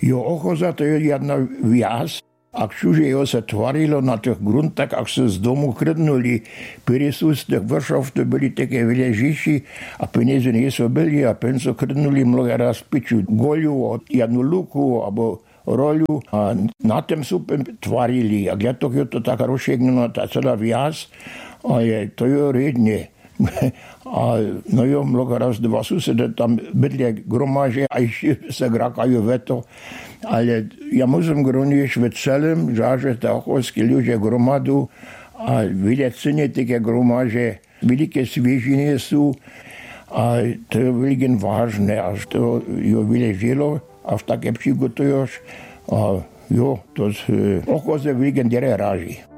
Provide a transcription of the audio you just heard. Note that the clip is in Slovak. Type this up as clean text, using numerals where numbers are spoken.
Jo ochoza to je jedna viac. Ak všuže jo sa tvarilo na tých gruntách, ak sa z domu krdnuli, peresus tých vršov, to byli také veľa a peniaze nie sú byli a penso krdnuli mnoho raz piču goľu, jednu luku, alebo rolu a na tým sú tvarili. Ak ja to tak rozšegnulo, tá celá viac, ale to je redne. A no jo, mnoho raz dva susede tam bydlia gromaže a ešte sa grakajú veto. Ale ja musím gronieš ve celém, že tá ocholskí ľudia gromadu a veľa cene také gromaže, veľké sviežiny sú a to je veľmi vážne, až to jo veľa žilo, až také přigotuješ a jo, to z ocholze veľmi ráži.